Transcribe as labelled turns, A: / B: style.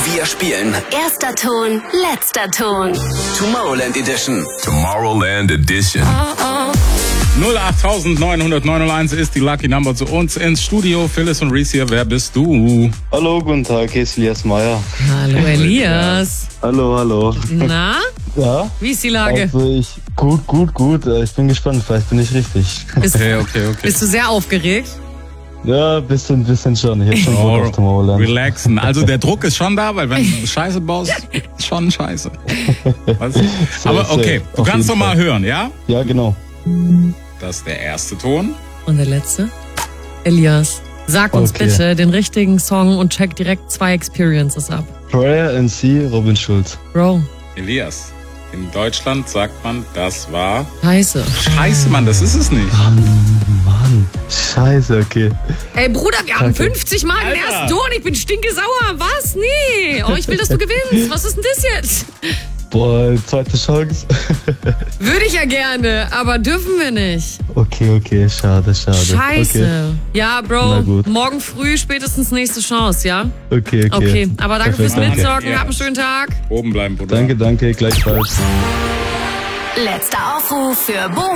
A: Wir spielen
B: Erster Ton, letzter Ton.
A: Tomorrowland Edition.
C: Tomorrowland Edition.
D: 08901 ist die Lucky Number zu uns ins Studio. Phyllis und Reese hier, wer bist du?
E: Hallo, guten Tag, hier ist Elias Meyer.
F: Hallo Elias.
E: Hallo.
F: Na,
E: Ja?
F: wie ist die Lage?
E: Also gut. Ich bin gespannt, vielleicht bin ich richtig.
D: Okay.
F: Bist du sehr aufgeregt?
E: Ja, ein bisschen schon. Ich hab schon Bock auf Tomorrowland.
D: Relaxen. Also der Druck ist schon da, weil wenn du Scheiße baust, schon Scheiße. Was? Aber okay, du
E: auf
D: kannst doch
E: jeden
D: mal
E: Fall.
D: hören, ja?
E: Ja, genau.
D: Das ist der erste Ton.
F: Und der letzte? Elias, sag uns
E: Okay.
F: bitte den richtigen Song und check direkt 2 Experiences ab.
E: Prayer and See, Robin Schulz.
F: Bro,
D: Elias, in Deutschland sagt man, das war...
F: scheiße.
D: Scheiße, Mann, das ist es nicht.
E: Mann, scheiße, okay.
F: Ey Bruder, wir haben
E: Okay.
F: 50 Mal den
D: Alter.
F: ersten Ton. Ich bin stinkesauer. Was? Nee. Oh, ich will, dass du gewinnst. Was ist denn das jetzt?
E: Boah, zweite Chance.
F: Würde ich ja gerne, aber dürfen wir nicht.
E: Okay, schade.
F: Scheiße.
E: Okay.
F: Ja,
E: Na
F: Bro,
E: gut.
F: morgen früh spätestens nächste Chance, ja?
E: Okay.
F: Okay, aber danke fürs
E: Perfekt, danke.
F: Mitzocken.
D: Ja.
F: Hab einen schönen Tag.
D: Oben bleiben, Bruder.
E: Danke, gleichfalls.
B: Letzter Aufruf für Boom